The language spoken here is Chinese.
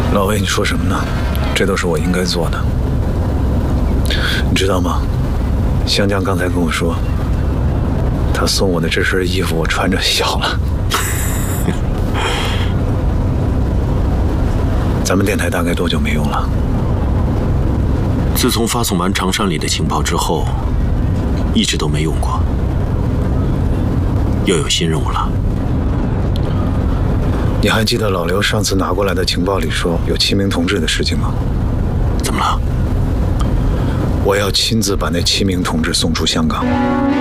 老魏，你说什么呢？这都是我应该做的。你知道吗？湘江刚才跟我说，他送我的这身衣服我穿着小了。咱们电台大概多久没用了？ 自从发送完长山里的情报之后，一直都没用过。又有新任务了。 你还记得老刘上次拿过来的情报里说有7名同志的事情吗？ 怎么了？ 我要亲自把那7名同志送出香港。